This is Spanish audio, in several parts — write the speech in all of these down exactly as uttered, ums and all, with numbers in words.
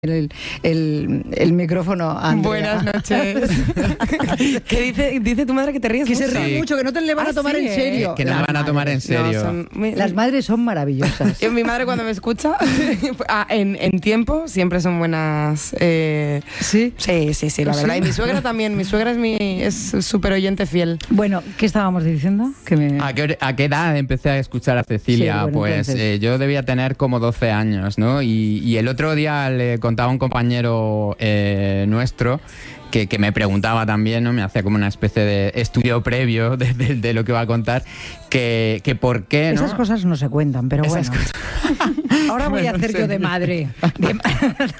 El, el, el micrófono a Andrea. Buenas noches. ¿Qué dice, dice tu madre que te ríes que mucho? se ríe Sí. mucho, que no te le van Ah, a tomar sí, en serio. Que no me van a tomar en serio. No, son muy- Las madres son maravillosas. Yo, mi madre cuando me escucha, ah, en, en tiempo siempre son buenas. eh, ¿Sí? Sí, sí, sí, la ¿Sí? verdad. Y mi suegra también. Mi suegra es mi es súper oyente fiel. Bueno, ¿qué estábamos diciendo? Que me... ¿A qué, ¿A qué edad empecé a escuchar a Cecilia? Sí, bueno, pues entonces. eh, yo debía tener como doce años, ¿no? Y, y el otro día le contaba a un compañero eh, nuestro que, que me preguntaba también, ¿no? Me hacía como una especie de estudio previo de, de- de lo que iba a contar, que, que por qué, ¿no? Esas cosas no se cuentan, pero Esas bueno. Ahora voy a Bueno, hacer sí. yo de madre. De ma-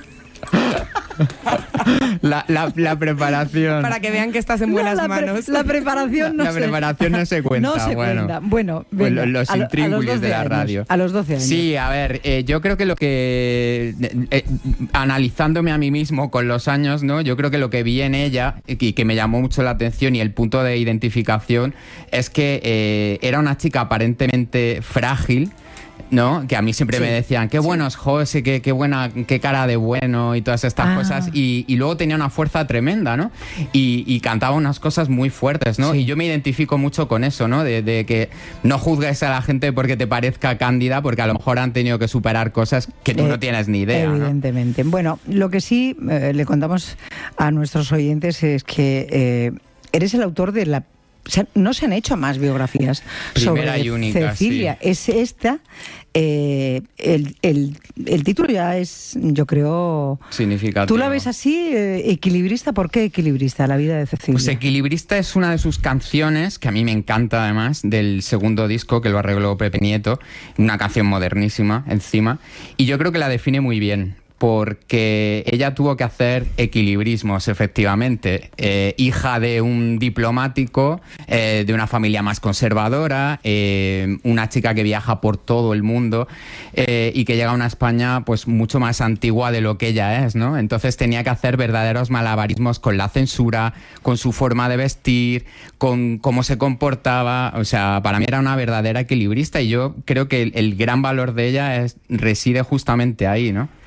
La, la- la preparación. Para que vean que estás en buenas No, la pre- manos. La preparación no La se preparación no se cuenta, No se bueno. cuenta. Bueno, Pues venga, lo- los a lo- a los intríngulis doce de la años, radio. A los doce años. Sí, a ver, eh, yo creo que lo que, eh, eh, analizándome a mí mismo con los años, ¿no? Yo creo que lo que vi en ella y que me llamó mucho la atención y el punto de identificación es que eh, era una chica aparentemente frágil, ¿no? Que a mí siempre Sí. me decían, qué bueno es José, qué, qué buena, qué cara de bueno y todas estas Ah. cosas. Y, y luego tenía una fuerza tremenda, ¿no? Y, y cantaba unas cosas muy fuertes, ¿no? Sí. Y yo me identifico mucho con eso, ¿no? De, de que no juzgues a la gente porque te parezca cándida, porque a lo mejor han tenido que superar cosas que tú Eh, no tienes ni idea, ¿no? Evidentemente. Bueno, lo que sí eh, le contamos a nuestros oyentes es que eh, eres el autor de la... se- no se han hecho más biografías Primera sobre y única, Cecilia. Es esta. eh, el, el- el título ya es, yo creo... Significativo. ¿Tú la ves así, eh, equilibrista? ¿Por qué equilibrista, la vida de Cecilia? Pues Equilibrista es una de sus canciones, que a mí me encanta además, del segundo disco que lo arregló Pepe Nieto, una canción modernísima encima, y yo creo que la define muy bien, porque ella tuvo que hacer equilibrismos, efectivamente. Eh, hija de un diplomático, eh, de una familia más conservadora, eh, una chica que viaja por todo el mundo eh, y que llega a una España pues mucho más antigua de lo que ella es, ¿no? Entonces tenía que hacer verdaderos malabarismos con la censura, con su forma de vestir, con cómo se comportaba. O sea, para mí era una verdadera equilibrista y yo creo que el, el gran valor de ella es, reside justamente ahí, ¿no?